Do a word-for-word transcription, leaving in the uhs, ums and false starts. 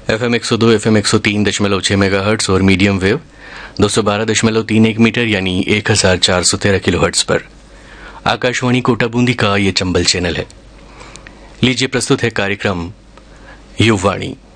F M एक सौ दो, एफ एम एक सौ तीन दशमलव छह मेगा हर्ट्स और मीडियम वेव दो सौ बारह दशमलव तीन एक मीटर यानी एक हजार चार सौ तेरह किलो हर्ट्स पर आकाशवाणी कोटा बूंदी का ये चंबल चैनल है। लीजिए प्रस्तुत है कार्यक्रम युववाणी।